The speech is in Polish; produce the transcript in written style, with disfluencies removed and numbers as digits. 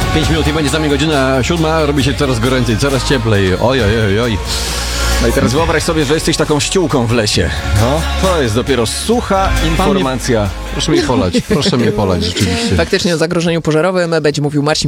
5 minut i będzie za mnie godzina 7, robi się coraz goręcej, coraz cieplej. Oj. No i teraz wyobraź sobie, że jesteś taką ściółką w lesie. No. To jest dopiero sucha informacja. Proszę mnie polać, rzeczywiście. Faktycznie o zagrożeniu pożarowym będzie mówił Marcin